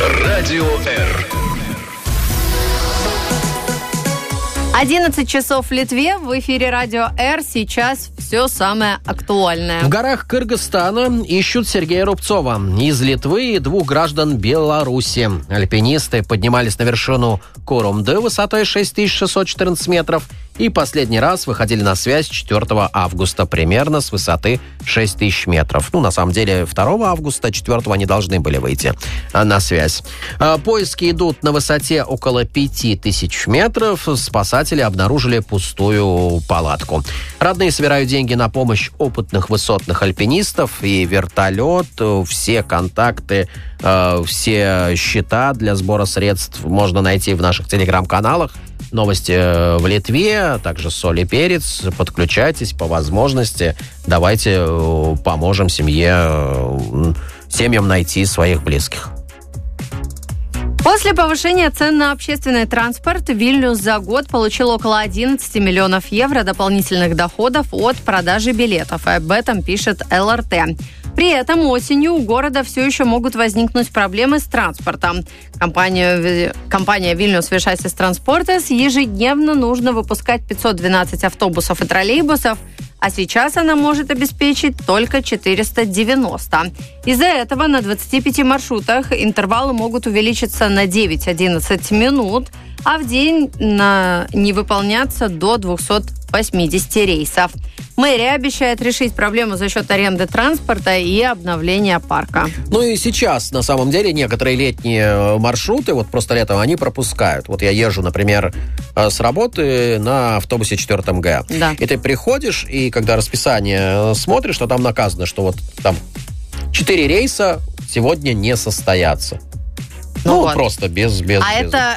Радио Р. 11 часов в Литве. В эфире Радио Р. Сейчас все самое актуальное. В горах Кыргызстана ищут Сергея Рубцова. Из Литвы и 2 граждан Беларуси. Альпинисты поднимались на вершину Корумды высотой 6614 метров и последний раз выходили на связь 4 августа, примерно с высоты 6000 метров. На самом деле, 2 августа, 4 они должны были выйти на связь. Поиски идут на высоте около 5000 метров. Спасатели обнаружили пустую палатку. Родные собирают деньги на помощь опытных высотных альпинистов и вертолет. Все контакты, все счета для сбора средств можно найти в наших телеграм-каналах. Новости в Литве, также соль и перец. Подключайтесь по возможности. Давайте поможем семьям найти своих близких. После повышения цен на общественный транспорт Вильнюс за год получил около 11 миллионов евро дополнительных доходов от продажи билетов. Об этом пишет ЛРТ. При этом осенью у города все еще могут возникнуть проблемы с транспортом. Компания «Вильнюс Viešasis Transportas» ежедневно нужно выпускать 512 автобусов и троллейбусов, а сейчас она может обеспечить только 490. Из-за этого на 25 маршрутах интервалы могут увеличиться на 9-11 минут, а в день не выполняться до 280 рейсов. Мэрия обещает решить проблему за счет аренды транспорта и обновления парка. И сейчас, на самом деле, некоторые летние маршруты, просто летом, они пропускают. Я езжу, например, с работы на автобусе 4 Г. Да. И ты приходишь, и когда расписание смотришь, то там наказано, что там 4 рейса сегодня не состоятся. Просто без... Это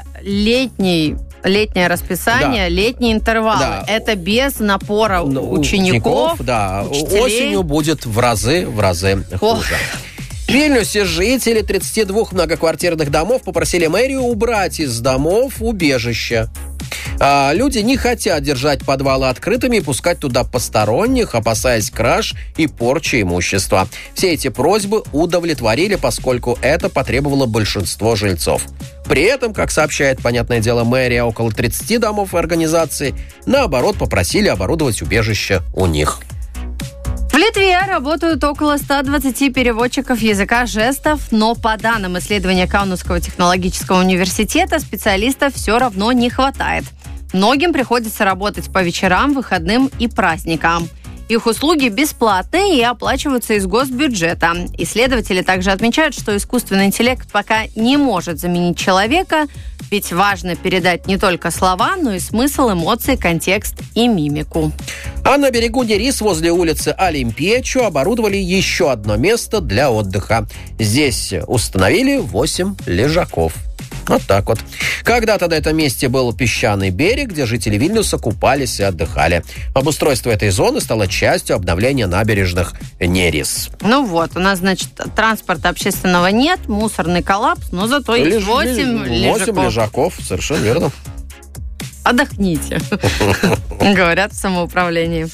летнее расписание, да. Летние интервалы. Да. Это без напора учеников, да. Учителей. Осенью будет в разы хуже. В Вильнюсе жители 32 многоквартирных домов попросили мэрию убрать из домов убежища. Люди не хотят держать подвалы открытыми и пускать туда посторонних, опасаясь краж и порчи имущества. Все эти просьбы удовлетворили, поскольку это потребовало большинство жильцов. При этом, как сообщает, понятное дело, мэрия, около 30 домов и организаций, наоборот, попросили оборудовать убежище у них. В Литве работают около 120 переводчиков языка жестов, но по данным исследования Каунасского технологического университета специалистов все равно не хватает. Многим приходится работать по вечерам, выходным и праздникам. Их услуги бесплатные и оплачиваются из госбюджета. Исследователи также отмечают, что искусственный интеллект пока не может заменить человека, ведь важно передать не только слова, но и смысл, эмоции, контекст и мимику. А на берегу Нерис возле улицы Олимпиечу оборудовали еще одно место для отдыха. Здесь установили 8 лежаков. Вот так вот. Когда-то на этом месте был песчаный берег, где жители Вильнюса купались и отдыхали. Обустройство этой зоны стало частью обновления набережных Нерис. У нас, транспорта общественного нет, мусорный коллапс, но зато есть 8 лежаков. 8 лежаков, совершенно верно. Отдохните, говорят в самоуправлении.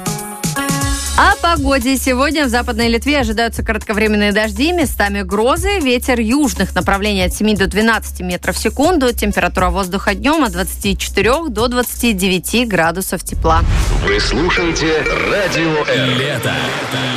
О погоде. Сегодня в Западной Литве ожидаются кратковременные дожди, местами грозы, ветер южных направлений от 7 до 12 метров в секунду, температура воздуха днем от 24 до 29 градусов тепла. Вы слушаете Радио Р. Лето.